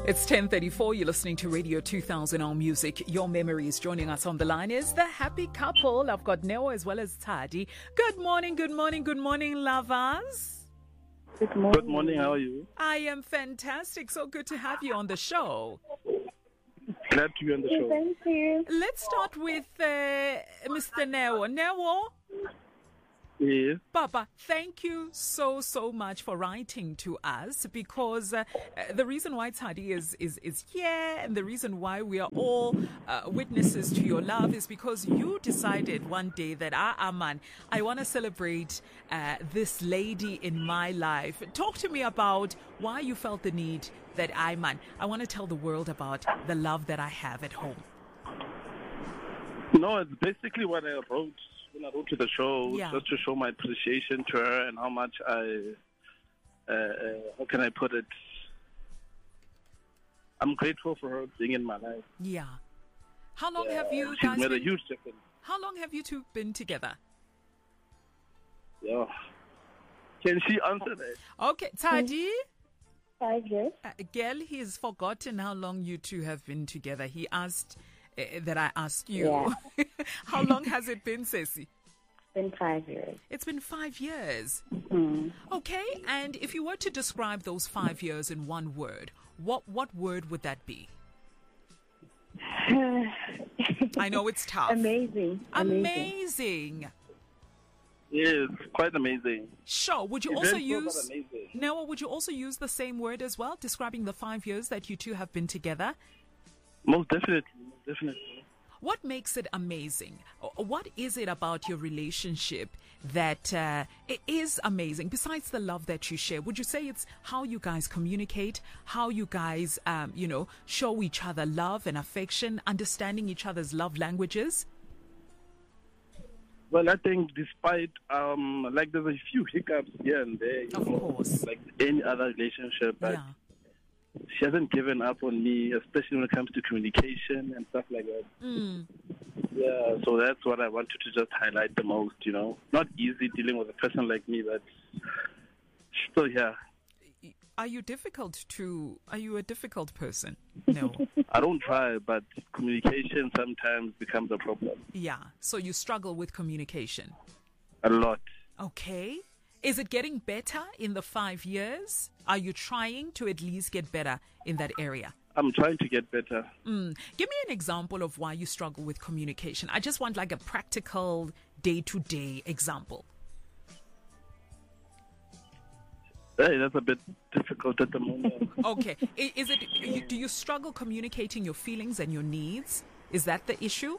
It's 10:34. You're listening to Radio 2000 on Music. Your memories. Joining us on the line is the happy couple. I've got Neo as well as Tadi. Good morning, good morning, good morning, lovers. Good morning. Good morning. How are you? I am fantastic. So good to have you on the show. Glad to be on the show. Thank you. Let's start with Mr. Neo. Neo, Yes. Papa, thank you so much for writing to us, because the reason why Tadi is here, and the reason why we are all witnesses to your love, is because you decided one day that, man, I want to celebrate this lady in my life. Talk to me about why you felt the need that I want to tell the world about the love that I have at home. No, it's basically what I wrote when I wrote to the show, Yeah. just to show my appreciation to her and how much how can I put it? I'm grateful for her being in my life. Yeah. How long have you She's guys made a been, huge difference. how long have you two been together? Yeah. Can she answer that? Okay, Tadi. 5 years. Girl, he's forgotten how long you two have been together. He asked that I asked you. Yeah. How long has it been, Ceci? It's been 5 years. It's been 5 years. Hmm. Okay, and if you were to describe those 5 years in one word, what word would that be? I know it's tough. Amazing. Amazing. Yes, quite amazing. Sure. Would you also Eventful, but use amazing. Noah? Would you also use the same word as well, describing the 5 years that you two have been together? Most definitely. Most definitely. What makes it amazing? What is it about your relationship that it is amazing? Besides the love that you share, would you say it's how you guys communicate, how you guys, show each other love and affection, understanding each other's love languages? Well, I think despite, there's a few hiccups here and there, Of course. like any other relationship, but Yeah. she hasn't given up on me, especially when it comes to communication and stuff like that. Mm. Yeah, so that's what I wanted to just highlight the most, Not easy dealing with a person like me, but still, yeah. Are you a difficult person? No. I don't try, but communication sometimes becomes a problem. Yeah. So you struggle with communication. A lot. Okay. Is it getting better in the 5 years? Are you trying to at least get better in that area? I'm trying to get better. Give me an example of why you struggle with communication. I just want like a practical day-to-day example. Hey, that's a bit difficult at the moment. Okay. Do you struggle communicating your feelings and your needs? Is that the issue?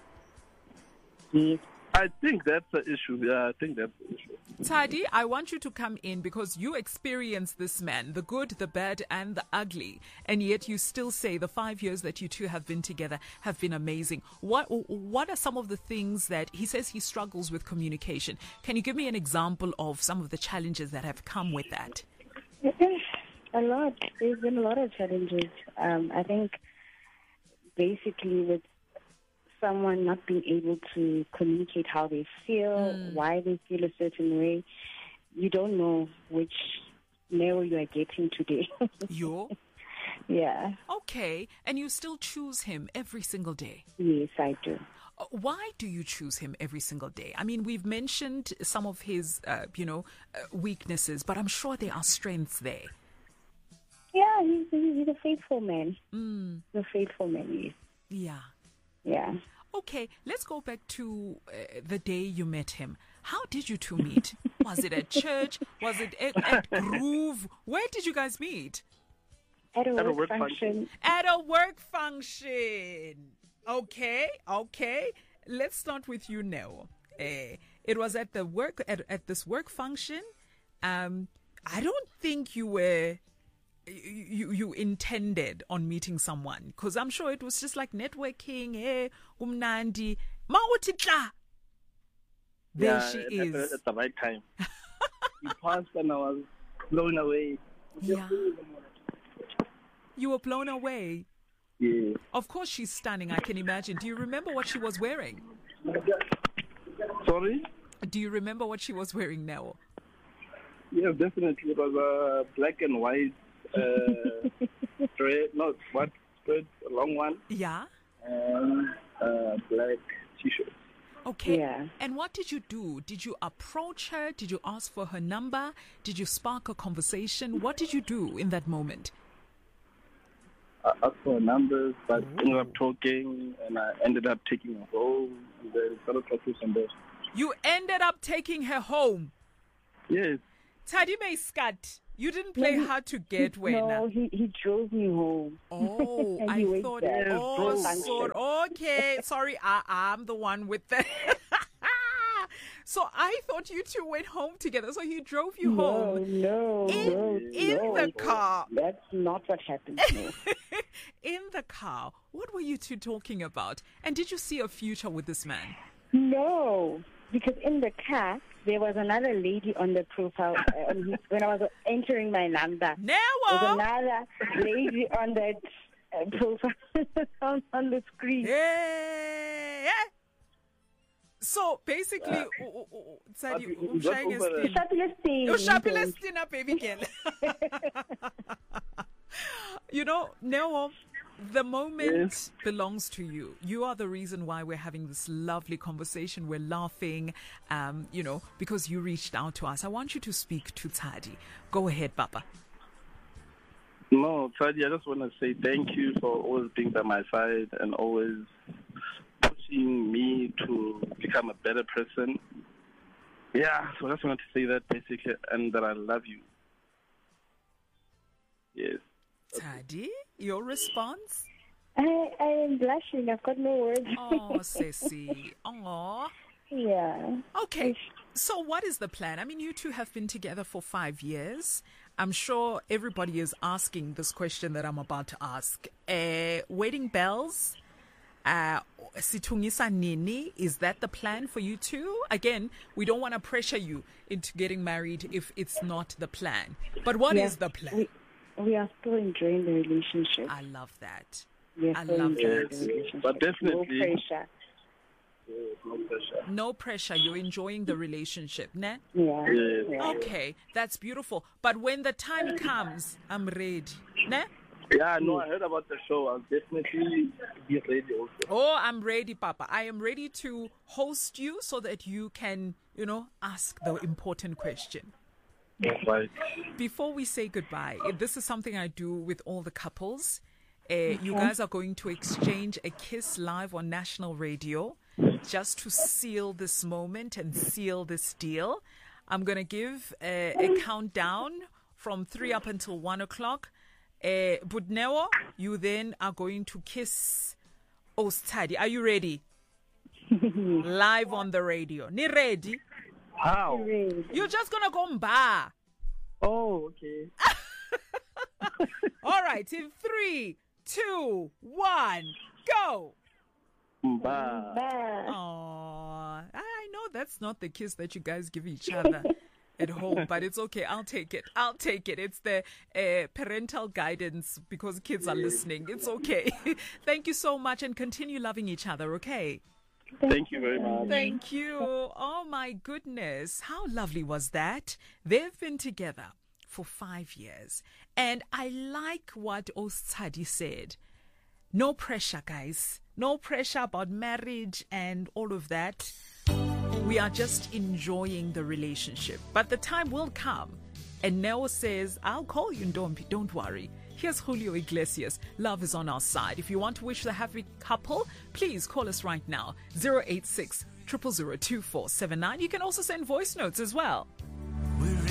I think that's the issue. Yeah, I think that's the issue. Tadi, I want you to come in because you experienced this man, the good, the bad, and the ugly. And yet you still say the 5 years that you two have been together have been amazing. What are some of the things that he says he struggles with communication? Can you give me an example of some of the challenges that have come with that? A lot. There's been a lot of challenges. I think basically with someone not being able to communicate how they feel, why they feel a certain way, you don't know which Neo you are getting today. You? Yeah. Okay. And you still choose him every single day? Yes, I do. Why do you choose him every single day? I mean, we've mentioned some of his, weaknesses, but I'm sure there are strengths there. Yeah, he's a faithful man. He's a faithful man, yes. Yeah. Yeah. Okay, let's go back to the day you met him. How did you two meet? Was it at church? Was it at Groove? Where did you guys meet? At a work function. At a work function. Okay. Let's start with you now. It was at the work at this work function. I don't think you were. You intended on meeting someone, because I'm sure it was just like networking. Hey, umnandi, mautitla. There she is. At the right time. He passed and I was blown away. Yeah. You were blown away. Yeah. Of course, she's stunning. I can imagine. Do you remember what she was wearing? Sorry? Do you remember what she was wearing now? Yeah, definitely. It was a black and white not what spread, a long one, Yeah. and black t-shirt. Okay. Yeah. And what did you do? Did you approach her? Did you ask for her number? Did you spark a conversation? What did you do in that moment? I asked for numbers, but ended up talking, and I ended up taking her home, and then started talking from there. You ended up taking her home. Yes. Tadime Skat, you didn't play hard to get when. No, he drove me home. Oh, And I he waited thought. there. Oh, Yes, so, okay. Sorry, I'm the one with the. So I thought you two went home together. So he drove you home No, in the car. That's not what happened. No. In the car. What were you two talking about? And did you see a future with this man? No, because in the car there was another lady on the profile when I was entering my number. There was Now, another lady on that profile on the screen. yeah. So basically, Tsadi, Ushapilestina, baby girl. You know, Neo, the moment belongs to you. You are the reason why we're having this lovely conversation. We're laughing, because you reached out to us. I want you to speak to Tsadi. Go ahead, Papa. No, Tsadi, I just want to say thank you for always being by my side and always pushing me to become a better person. Yeah, so I just wanted to say that basically, and that I love you. Yes. Tsadi, your response? I am blushing. I've got no words. Oh, Ceci. Oh. Yeah. Okay, so what is the plan? I mean, you two have been together for 5 years. I'm sure everybody is asking this question that I'm about to ask. Wedding bells? Sithungisa nini? Is that the plan for you two? Again, we don't want to pressure you into getting married if it's not the plan. But what is the plan? We are still enjoying the relationship. I love that. I love Yes, that. but definitely No pressure. no pressure. No pressure. You're enjoying the relationship, ne? Yeah. Yes. Yeah. Okay, that's beautiful. But when the time comes, I'm ready, ne? Yeah, no, I heard about the show. I'll definitely be ready also. Oh, I'm ready, Papa. I am ready to host you so that you can, ask the important question. Right. Before we say goodbye, this is something I do with all the couples. You guys are going to exchange a kiss live on national radio just to seal this moment and seal this deal. I'm going to give a countdown from 3 up until 1 o'clock. Budneo, you then are going to kiss Ostadi. Are you ready? Live on the radio. Ni ready? How? You're just going to go mba. Oh, okay. All right, in 3, 2, 1, go. Bye. Bye. Aww, I know that's not the kiss that you guys give each other at home, but it's okay. I'll take it. It's the parental guidance because kids are listening. It's okay. Thank you so much and continue loving each other, okay? Thank you very much. Thank you. Oh my goodness. How lovely was that? They've been together for 5 years. And I like what Ostadi said. No pressure, guys. No pressure about marriage and all of that. We are just enjoying the relationship. But the time will come. And Neo says, I'll call you, Ndombi. Don't worry. Here's Julio Iglesias. Love is on our side. If you want to wish the happy couple, please call us right now. 086 0002479. You can also send voice notes as well.